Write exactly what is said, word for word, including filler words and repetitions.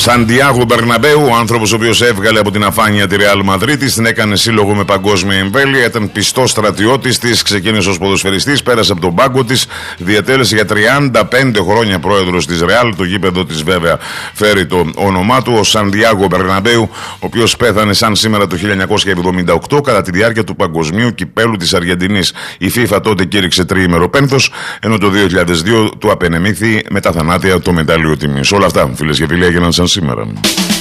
Σαντιάγο Μπερναμπέου, ο άνθρωπος ο οποίος έβγαλε από την αφάνεια τη Ρεάλ Μαδρίτης, την έκανε σύλλογο με παγκόσμια εμβέλεια, ήταν πιστός στρατιώτης της, ξεκίνησε ως ποδοσφαιριστής, πέρασε από τον πάγκο της, διατέλεσε για τριάντα πέντε χρόνια πρόεδρος της Ρεάλ. Το γήπεδο της βέβαια φέρει το όνομά του, ο Σαντιάγο Μπερναμπέου, ο οποίος πέθανε σαν σήμερα το χίλια εννιακόσια εβδομήντα οκτώ κατά τη διάρκεια του Παγκοσμίου Κυπέλου της Αργεντινής. Η FIFA τότε κήρυξε τριήμερο πένθος, ενώ το δύο χιλιάδες δύο του απενεμήθη με τα θανάτια το μετάλλιο τιμής. Όλα αυτά, φίλες και φίλοι, έγιναν σαν σήμερα.